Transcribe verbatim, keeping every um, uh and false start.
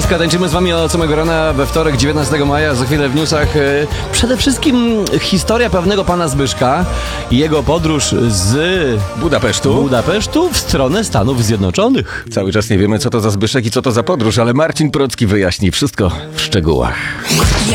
Męska. Tańczymy z wami od samego rana we wtorek, dziewiętnastego maja. Za chwilę w newsach e, przede wszystkim historia pewnego pana Zbyszka i jego podróż z Budapesztu. Budapesztu w stronę Stanów Zjednoczonych. Cały czas nie wiemy, co to za Zbyszek i co to za podróż, ale Marcin Procki wyjaśni wszystko w szczegółach.